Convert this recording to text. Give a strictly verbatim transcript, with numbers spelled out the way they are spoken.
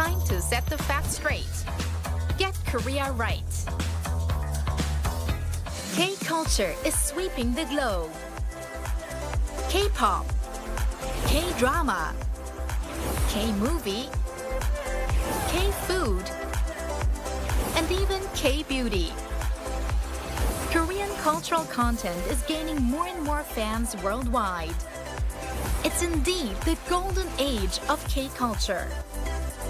time to set the facts straight. Get Korea right. K-culture is sweeping the globe. K-pop, K-drama, K-movie, K-food, and even K-beauty. Korean cultural content is gaining more and more fans worldwide. It's indeed the golden age of K-culture.